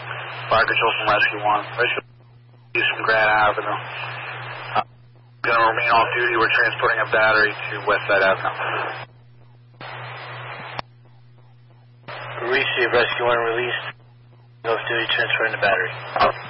Fire Control from Rescue 1. Rescue from Grand Avenue. Going to remain off duty. We're transporting a battery to Westside Avenue. Receive Rescue 1 released. Off duty, transferring the battery.